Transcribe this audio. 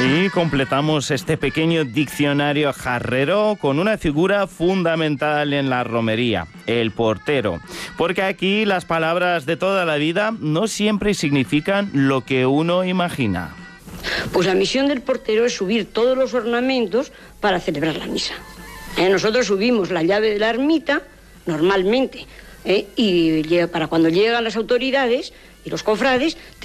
Y completamos este pequeño diccionario jarrero con una figura fundamental en la romería, el portero. Porque aquí las palabras de toda la vida no siempre significan lo que uno imagina. Pues la misión del portero es subir todos los ornamentos para celebrar la misa. Nosotros subimos la llave de la ermita, normalmente, y para cuando llegan las autoridades y los cofrades,